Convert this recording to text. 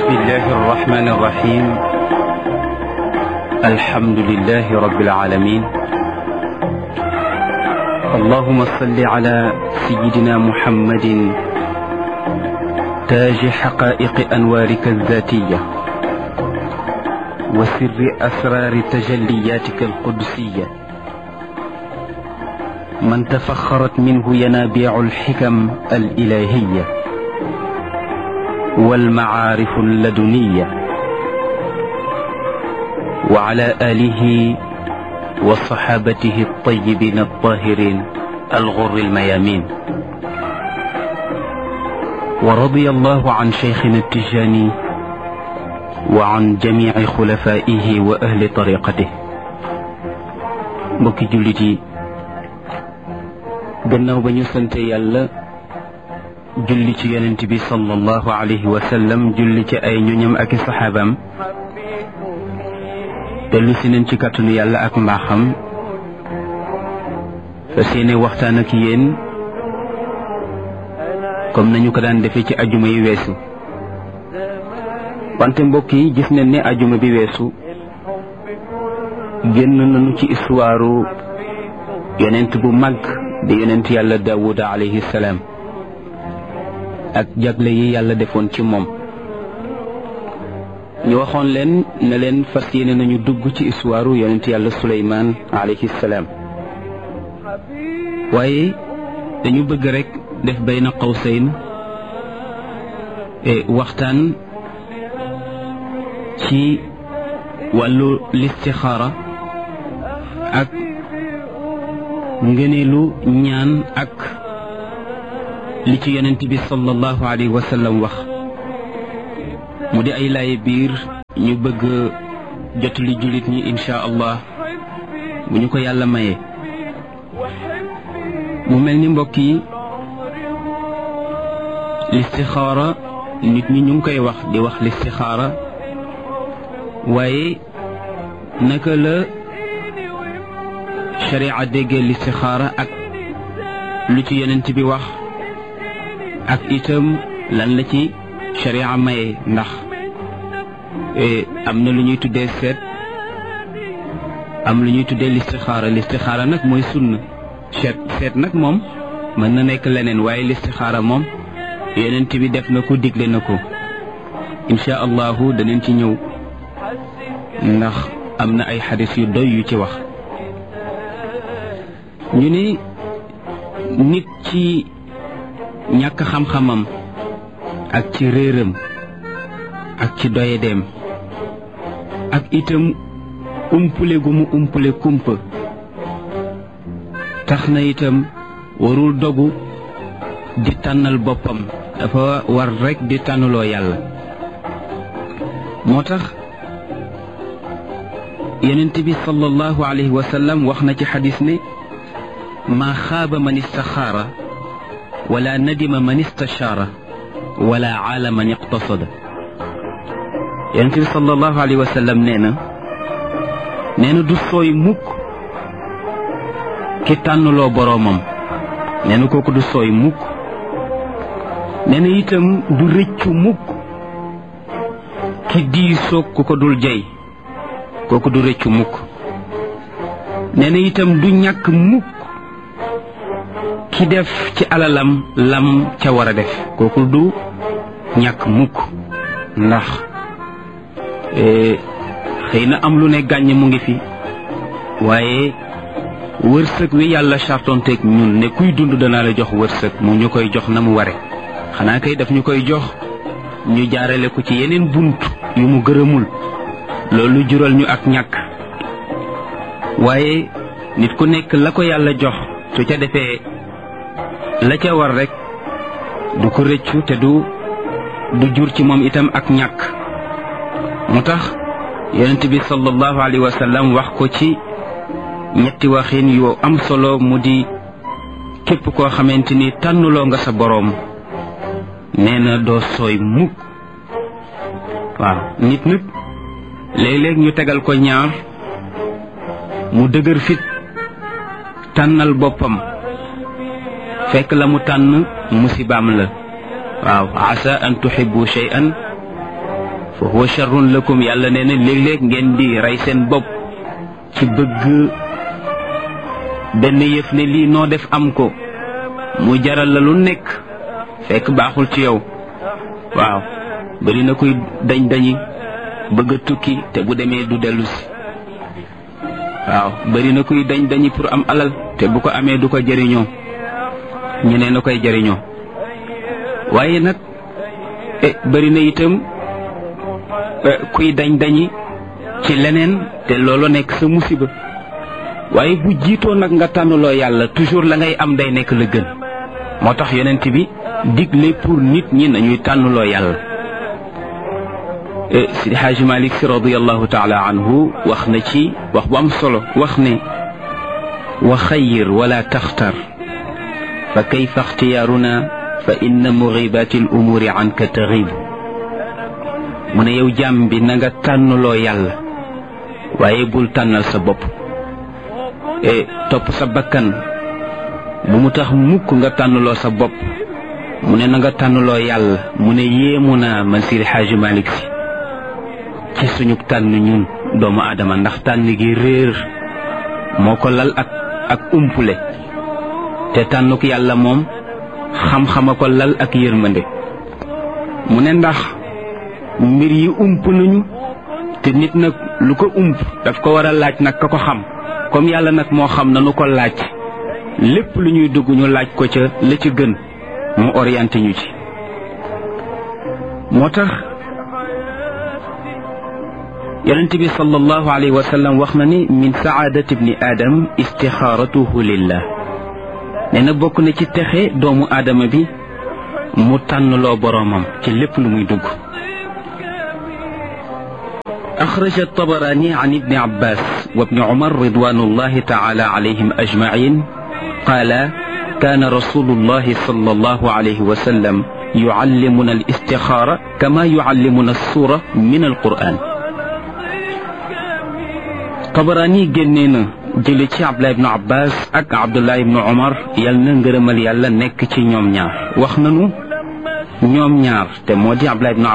بسم الله الرحمن الرحيم. الحمد لله رب العالمين. اللهم صل على سيدنا محمد تاج حقائق أنوارك الذاتية وسر أسرار تجلياتك القدسية، من تفخرت منه ينابيع الحكم الإلهية والمعارف اللدنية، وعلى آله وصحابته الطيبين الطاهرين الغر الميامين. ورضي الله عن شيخنا التجاني وعن جميع خلفائه وأهل طريقته. mbokki jullit yi, gannaaw ba ñu sante yàlla julli ci yonent bi sallallahu alayhi wa sallam, julli ci ay ñoñam ak i saxaabaam, dellu si nañ ci kàttanu yàlla ak mbaaxam fas yéene waxtaan ak yéen comme nañu ko daan defee ci ajuma yi weesu. wante mbokk yi, gis nañ ne ajuma bi weesu génn nañu ci histoire yonent bu mag di yonent yàlla Daawuda alayhi salaam ak jagle yi yàlla defoon ci moom. ñu waxoon leen ne leen fas yéene nañu dugg ci histoire yonent yàlla Suleymaan alayhi salaam, waaye dañu bëgg rek def bayna qawsayn waxtaan ci wàllu listixaara ak ngëneelu ñaan ak li ci yonent bi sallallahu alayhi wa sallam wax, mu di ay laaye biir ñu bëgg jot li jullit ñi insha allah bu ñu ko yàlla maye. mu mel ni mbokk yi, listixaara nit ñi ñu ngi koy wax di wax listixaara, waaye naka la sharia déggee listixaara ak lu ci yonent bi wax ak itam lan la ci sharia maye, ndax am na lu ñuy tuddee seet, am lu ñuy tuddee listixaara. listixaara nag mooy sunna. seet nag moom mën na nekk leneen, waaye listixaara moom yonent bi def na ko, digle na ko. insha allahu danañ ci ñëw ndax am na ay xadis yu doy yu ci wax. ñu ni nit ci ñàkk xam-xamam ak ci réeram ak ci doyedeem ak itam umpule gu mu umpule kumpa tax na itam warul dogu di tànnal boppam, dafa war rekk di tànnaloo yàlla. moo tax yonent bi sallallahu alayhi wa sallam wax na ci xadis ne maa xaaba man istaxaara wala nadima man istashaara wala aala man iqtasada. yonent bi sallallahu alayhi wa sallam nee na du sooy mukk ki tànnloo boroomam, nee na kooku du sooy mukk. nee na itam du rëccu mukk ki diisoog ku ko dul jey, kooku du rëccu mukk. nee na itam du ñàkk mukk ki def ci alalam lam ca war a def, kooku du ñàkk mukk. ndax xëy na am lu ne gàññ mu ngi fi, waaye wërsëg wi yàlla chartonteeg ñun ne kuy dund danaa la jox wërsëg, mu ñu koy jox na mu ware. xanaa kay daf ñu koy jox ñu jaarale ko ci yeneen bunt yu mu gërëmul, loolu jural ñu ak ñàkk. waaye nit ku nekk la ko yàlla jox su ca defee la ca war rek du ko rëccu te du jur ci moom itam ak ñàkk. moo tax yonent bi sallallahu alayhi wa sallam wax ko ci ñetti waxin yu am solo, mu di képp koo xamante ni tànnuloo nga sa boroom, nee na doo sooy mukk. waaw, nit nag léeg-léeg ñu tegal ko ñaar mu dëgër fit tànnal boppam, fekk la mu tànn musibaam la. waaw, asa an tuhibbu shay'an fa huwa sharrun lakum yàlla nee na léeg-léeg ngeen di rey seen bopp ci bëgg benn yëf ne lii noo def am ko mu jaral la lu nekk fekk baaxul ci yow. waaw bari na koy dañ-dañi bëgg a tukki te bu demee du dellu si. waaw bari na koy dañ-dañi pour am alal te bu ko amee du ko jëriñoo ñeneen na koy jëriñoo. waaye nag bari na itam kuy dañ-dañi ci leneen te loolu nekk sa musiba. waaye bu jiitoo nag nga tànnuloo yàlla toujours la ngay am day nekk la gën. moo tax yonent bi digle pour nit ñi nañuy tànnuloo yàlla. Sidi Haaji Malik Si radiyallahu taala anhu wax na ci wax bu am solo wax ne wa xayyir wala taxtar fa kayfa ixtiyaaruna fa inna mughibati al umuri anka taghib. mu ne yow jàmm bi na nga tànnuloo yàlla waaye bul tànnal sa bopp. topp sa bakkan bu mu tax mukk nga tànnuloo sa bopp. mu ne na nga tànnuloo yàlla. mu ne yéemu naa man Seydi Haaji Malik Si ci suñu tànn ñun doomu aadama ndax tànn gi réer moo ko lal ak umpule te tànnuk yàlla moom xam-xama ko lal ak yërmande. mu ne ndax mbir yi ump nañu te nit nag lu ko ump daf ko war a laaj nag ka ko xam comme yàlla nag moo xam nanu ko laaj lépp lu ñuy dugg ñu laaj ko ca la ca gën mu orienté ñu ci. moo tax yonent bi sallallahu alayhi wa sallam wax na ni min saadati ibni aadam istixaaratuhu lillah. nee na bokk na ci texe doomu aadama bi mu tànnloo boroomam ci lépp lu muy dugg. axraja at-Tabarani an ibni Abbas wa ibni Umar ridwanullahi taala alayhim ajmain qaala kaana rasulullahi sallallahu alayhi wa sallam yuallimuna al-istixaara kama yuallimuna as-suura min al-Qur'an. Tabarani génnee na jële ci Abdullah ibnu Abbas ak Abdullah ibnu Umar yal na ngërëmal yàlla nekk ci ñoom ñaar wax nanu ñoom ñaar te moo di Abdullah ibnu